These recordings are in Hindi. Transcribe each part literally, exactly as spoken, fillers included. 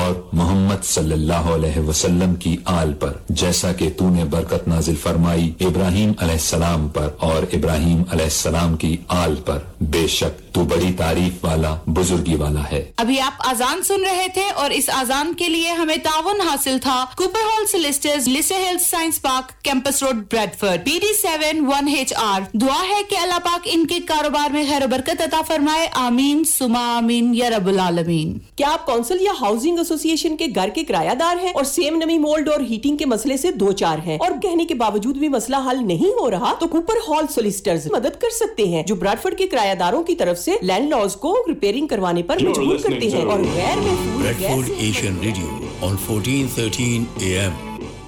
और मोहम्मद सल्लल्लाहु अलैहि वसल्लम की आल पर, जैसा कि तूने बरकत नाजिल फरमाई इब्राहीम अलैहिस्सलाम पर और इब्राहीम अलैहिस्सलाम की आल पर। बेशक तू बड़ी तारीफ वाला, बुजुर्गी वाला है। अभी आप आजान सुन रहे थे और इस आजान के लिए हमें ताउन हासिल था Cooper hall solicitors, Leicester hills science park, campus road, Bradford, B D seven one H R. दुआ है कि अल्लाह पाक इनके कारोबार में खैर बरकत अता फरमाए। आमीन सुमा आमीन या रब्बुल आलमीन। क्या आप कौंसिल या हाउसिंग एसोसिएशन के घर के किरायादार हैं और सेम नमी, मोल्ड और हीटिंग के मसले से दो चार हैं और कहने के बावजूद भी मसला हल नहीं हो रहा, तो कूपर हॉल सोलिसिटर्स मदद कर सकते हैं, जो ब्रैडफोर्ड के किरायादारों की तरफ से लैंडलॉर्ड्स को रिपेयरिंग करवाने पर मजबूर करते हैं और गैर महफूज Bradford Asian radio on fourteen thirteen A M.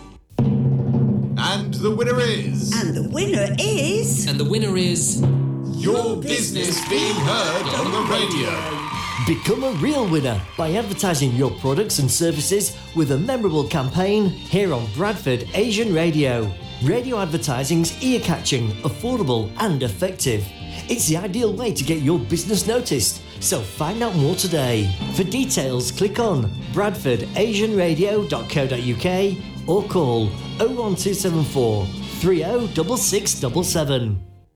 And the winner is. And the winner is. And the winner is. Your business being heard on the radio. Become a real winner by advertising your products and services with a memorable campaign here on Bradford Asian Radio. Radio advertising's ear-catching, affordable and effective. It's the ideal way to get your business noticed. So find out more today. For details, click on bradford asian radio dot co dot uk or call oh one two seven four three oh six six seven seven.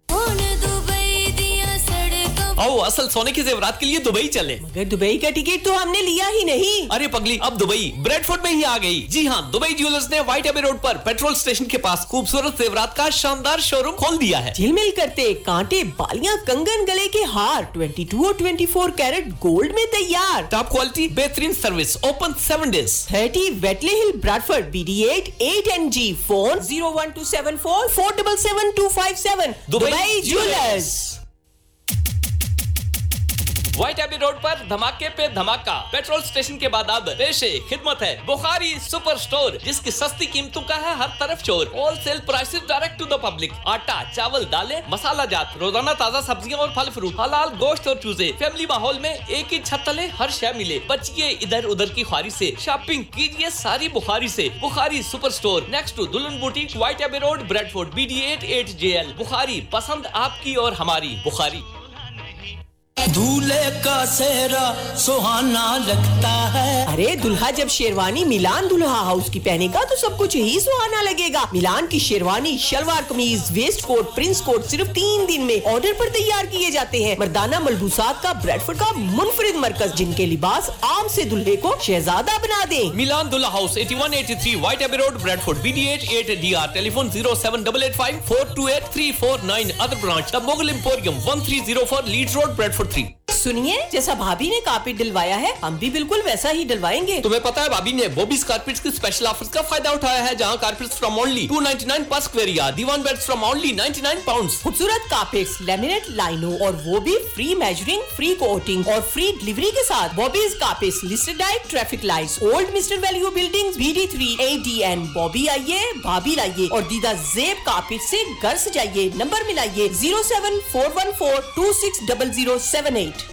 आओ असल सोने के जेवरात के लिए दुबई चले। मगर दुबई का टिकट तो हमने लिया ही नहीं। अरे पगली, अब दुबई ब्रैडफोर्ड में ही आ गई। जी हाँ, दुबई ज्वेलर्स ने व्हाइट एबे रोड पर पेट्रोल स्टेशन के पास खूबसूरत जेवरात का शानदार शोरूम खोल दिया है। झिलमिल करते कांटे, बालियां, कंगन, गले के हार बाईस और चौबीस कैरेट गोल्ड में तैयार। टॉप क्वालिटी, बेहतरीन service, open seven days. Thirty Whitley hill, Bradford, B D eight eight N G. Phone zero one two seven four four seven seven to five seven. Dubai jewellers. White AB road पर धमाके पे धमाका। पेट्रोल स्टेशन के बाद अब पेशे खिदमत है बुखारी सुपर स्टोर, जिसकी सस्ती कीमतों का है हर तरफ शोर। Wholesale prices direct to the public. आटा, चावल, दालें, मसाला जात, रोजाना ताजा सब्जियां और फल फ्रूट, हलाल गोश्त और चूजे। फैमिली माहौल में एक ही छत तले हर शय मिले। बचिए इधर उधर की ख्वारी से, शॉपिंग कीजिए सारी बुखारी से। Bukhari super store next to दुल्हन boutique, white AB road, Bradford, B D eight eight J L. Bukhari, पसंद आपकी और हमारी बुखारी। दूल्हे का सेहरा सुहाना लगता है। अरे दुल्हा जब शेरवानी मिलान दुल्हा हाउस की पहनेगा तो सब कुछ ही सुहाना लगेगा। मिलान की शेरवानी, शलवार कमीज, वेस्ट कोट, प्रिंस कोट सिर्फ तीन दिन में ऑर्डर पर तैयार किए जाते हैं। मर्दाना मलबूसात का ब्रैडफोर्ड का मुनफरिद मरकज, जिनके लिबास आम से दुल्हे को शहजादा बना दे। मिलान दुल्हा हाउस इक्यासी सौ तिरासी, white AB road, Bradford, B D eight eight D R. Telephone zero seven eight eight five four to eight three four nine. Other branch the Mughal emporium one three zero four Leeds road, Bradford three. सुनिए, जैसा भाभी ने कारपेट डलवाया है हम भी बिल्कुल वैसा ही डलवाएंगे। तुम्हें पता है भाभी ने बॉबीज कारपेट्स के स्पेशल ऑफर्स का फायदा उठाया है, जहां carpets from only to ninety nine पर square yard, Diwan beds from only ninety nine pounds. खूबसूरत कारपेट्स, लैमिनेट लाइनों और वो भी फ्री मेजरिंग, फ्री कोटिंग और फ्री डिलीवरी के साथ। Bobby's carpets, listed diet, traffic lights, old mister value buildings, B D three A D N. Bobby आइए, भाभी लाइए और दीदा जेब कारपेट से घर सजाइए। Number मिलाइए zero seven four one four to six double zero seven eight.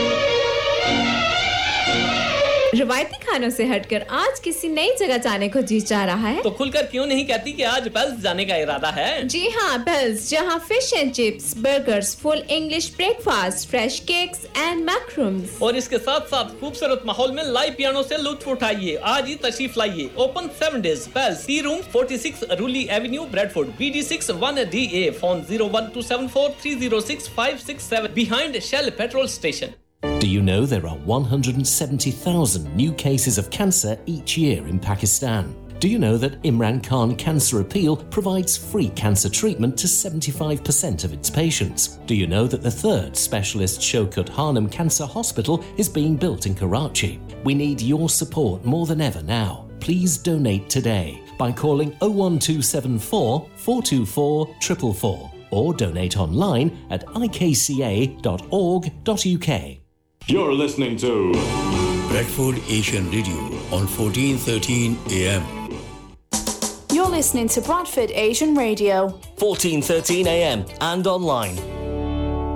रवायती खानों से हटकर आज किसी नई जगह जाने को जी चाह रहा है तो खुलकर क्यों नहीं कहती कि आज पेल्स जाने का इरादा है। जी हाँ, पेल्स, जहाँ fish and chips, burgers, full English breakfast, fresh cakes and मैक्रोम्स और इसके साथ साथ खूबसूरत माहौल में लाइव पियानो से लुत्फ उठाइए। आज ही तशरीफ लाइए। Open seven days. Pails, T room forty six रूली Avenue, Bradford, B D six one D A. Phone zero one two seven four three zero six five six seven, behind shell petrol station. Do you know there are one hundred seventy thousand new cases of cancer each year in Pakistan? Do you know that Imran Khan Cancer Appeal provides free cancer treatment to seventy-five percent of its patients? Do you know that the third specialist Shaukat Hanum Cancer Hospital is being built in Karachi? We need your support more than ever now. Please donate today by calling oh one two seven four four two four four four four or donate online at i k c a dot org dot u k. You're listening to Bradford Asian Radio on fourteen thirteen A M. You're listening to Bradford Asian Radio. fourteen thirteen A M and online.